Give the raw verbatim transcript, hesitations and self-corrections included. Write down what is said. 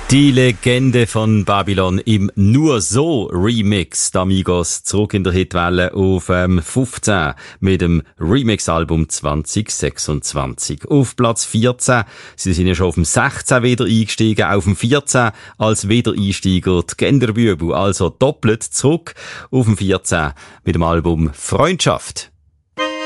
Die Legende von Babylon im Nur so Remix. Die Amigos zurück in der Hitwelle auf ähm, fünfzehn mit dem Remix-Album zwanzig sechsundzwanzig. Auf Platz vierzehn. Sie sind ja schon auf dem sechzehn wieder eingestiegen. Auf dem vierzehn als Wiedereinsteiger die Genderbübel. Also doppelt zurück auf dem vierzehn mit dem Album Freundschaft.